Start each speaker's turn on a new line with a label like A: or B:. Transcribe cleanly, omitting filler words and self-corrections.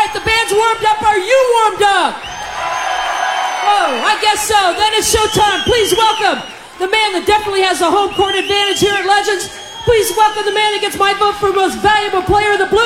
A: right, the band's warmed up. Are you warmed up? Oh, I guess so. Then it's showtime. Please welcome the man that definitely has a home court advantage here at Legends. Please welcome the man that gets my vote for most valuable player of the Blue